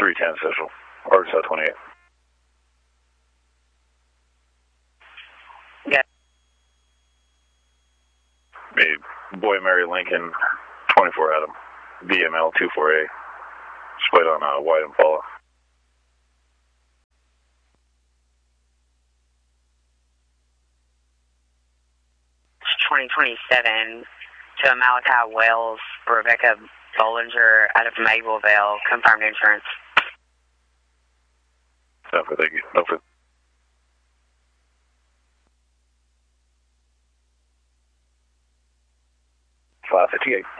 310 official, Arkansas 28. Yeah. Boy Mary Lincoln, 24 Adam, BML 24A, split on White Impala. 2027 to Malachi Wells, Rebecca Bollinger out of Mableville, confirmed insurance. Thank you. Over. 558.